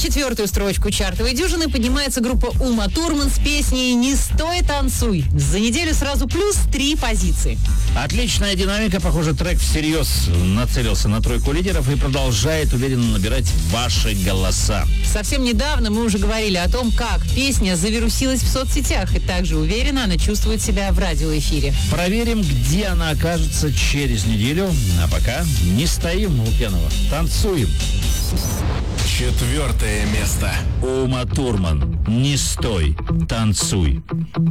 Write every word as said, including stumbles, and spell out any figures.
четвертую строчку чартовой дюжины поднимается группа Ума Турман с песней «Не стой, танцуй». За неделю сразу плюс три позиции. Отличная динамика. Похоже, трек всерьез нацелился на тройку лидеров и продолжает уверенно набирать ваши голоса. Совсем недавно мы уже говорили о том, как песня завирусилась в соцсетях, и также уверенно она чувствует себя в радиоэфире. Проверим, где она окажется через неделю. А пока не стоим, Лукьянова, танцуем. Четвертое место. Ума Турман. Не стой, танцуй.